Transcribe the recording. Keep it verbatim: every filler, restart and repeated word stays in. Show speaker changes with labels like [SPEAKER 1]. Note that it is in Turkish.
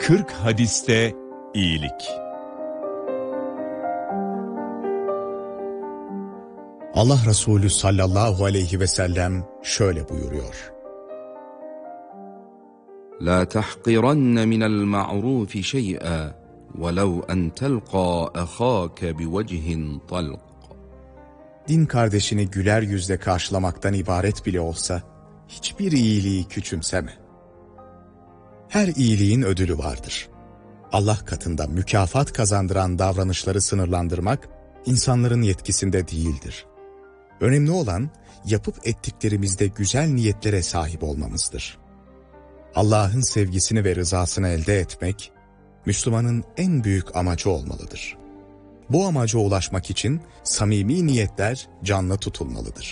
[SPEAKER 1] kırk hadiste iyilik.
[SPEAKER 2] Allah Resulü sallallahu aleyhi ve sellem şöyle buyuruyor:
[SPEAKER 3] La tahqiranna minel ma'rufi şey'a velev en telqa ahâke bivecihin talq.
[SPEAKER 2] Din kardeşini güler yüzle karşılamaktan ibaret bile olsa hiçbir iyiliği küçümseme. Her iyiliğin ödülü vardır. Allah katında mükafat kazandıran davranışları sınırlandırmak insanların yetkisinde değildir. Önemli olan yapıp ettiklerimizde güzel niyetlere sahip olmamızdır. Allah'ın sevgisini ve rızasını elde etmek, Müslümanın en büyük amacı olmalıdır. Bu amaca ulaşmak için samimi niyetler canlı tutulmalıdır.